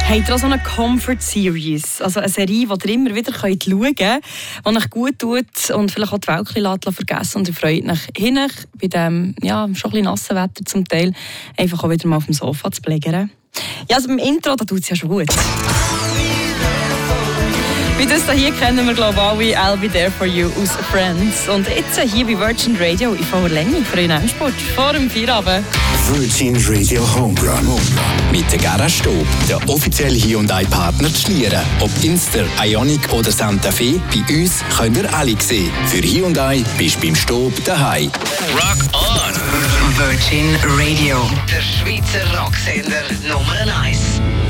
Habt ihr auch so eine Comfort-Series? Also eine Serie, die ihr immer wieder schauen könnt, die euch gut tut und vielleicht auch die Welt vergessen und ihr freut euch hin bei dem schon ein bisschen nassen Wetter zum Teil einfach auch wieder mal auf dem Sofa zu plägern. Ja, also beim Intro, da tut es ja schon gut. Wie das hier kennen wir, glaube ich, alle «I'll be there for you» aus «Friends». Und jetzt hier bei Virgin Radio in voller Länge für einen Endspurt vor dem Feierabend. Virgin Radio Homerun. Mit der Garage Stob, der offizielle Hyundai-Partner zu Schlieren. Ob Inster, Ioniq oder Santa Fe, bei uns könnt ihr alle sehen. Für Hyundai bist du beim Stob daheim. Rock on! Virgin Radio. Der Schweizer Rocksender Nummer 1.